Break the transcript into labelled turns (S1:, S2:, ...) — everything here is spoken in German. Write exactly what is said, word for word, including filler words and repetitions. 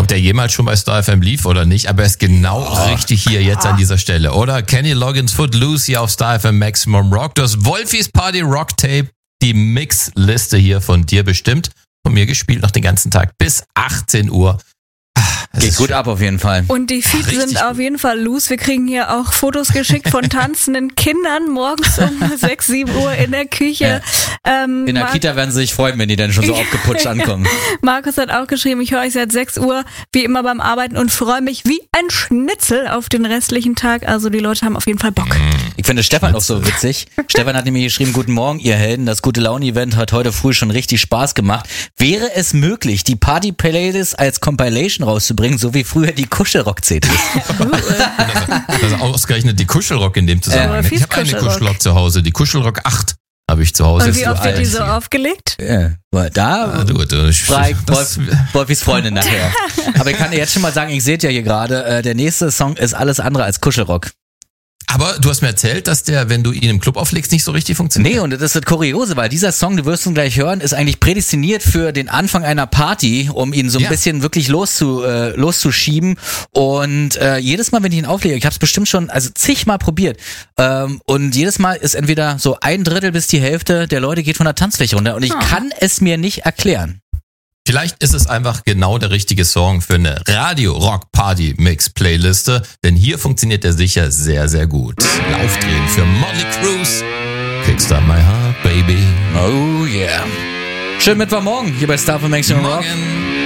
S1: ob der jemals schon bei Star F M lief oder nicht, aber er ist genau oh. richtig hier jetzt an dieser Stelle, oder? Kenny Loggins Footloose hier auf Star F M Maximum Rock. Du hast Wolfis Party Rock Tape, die Mixliste hier von dir bestimmt. Von mir gespielt noch den ganzen Tag bis achtzehn Uhr.
S2: Das geht gut schön. Ab auf jeden Fall.
S3: Und die Feeds sind gut. Auf jeden Fall loose. Wir kriegen hier auch Fotos geschickt von tanzenden Kindern morgens um sechs, sieben Uhr in der Küche.
S2: Ja. Ähm, in der Mar- Kita werden sie sich freuen, wenn die dann schon so aufgeputscht ankommen.
S3: Markus hat auch geschrieben, ich höre euch seit sechs Uhr wie immer beim Arbeiten und freue mich wie ein Schnitzel auf den restlichen Tag. Also die Leute haben auf jeden Fall Bock.
S2: Ich finde Stefan auch so witzig. Stefan hat nämlich geschrieben, guten Morgen, ihr Helden. Das Gute-Laune-Event hat heute früh schon richtig Spaß gemacht. Wäre es möglich, die Party-Playlist als Compilation rauszubringen, so wie früher die Kuschelrock-C Ds?
S1: Das ist ausgerechnet die Kuschelrock in dem Zusammenhang. Äh, ich habe eine Kuschelrock zu Hause, die Kuschelrock acht habe ich zu Hause.
S3: Und wie oft wird die so aufgelegt?
S2: Ja, da
S1: ah, du, du,
S2: fragt Wolf, Wolfis Freundin nachher. Aber ich kann dir jetzt schon mal sagen, ich sehe ja hier gerade, äh, der nächste Song ist alles andere als Kuschelrock.
S1: Aber du hast mir erzählt, dass der, wenn du ihn im Club auflegst, nicht so richtig funktioniert.
S2: Nee, und das ist das Kuriose, weil dieser Song, du wirst ihn gleich hören, ist eigentlich prädestiniert für den Anfang einer Party, um ihn so ein ja. bisschen wirklich loszu, äh, loszuschieben. Und äh, jedes Mal, wenn ich ihn auflege, ich habe es bestimmt schon also zigmal probiert, ähm, und jedes Mal ist entweder so ein Drittel bis die Hälfte der Leute geht von der Tanzfläche runter. Und ich oh. kann es mir nicht erklären.
S1: Vielleicht ist es einfach genau der richtige Song für eine Radio-Rock-Party-Mix-Playliste, denn hier funktioniert er sicher sehr, sehr gut. Laufdrehen für Motley Crue. Kickstart my heart, baby.
S2: Oh yeah. Schönen Mittwochmorgen hier bei Star F M Maximum Rock.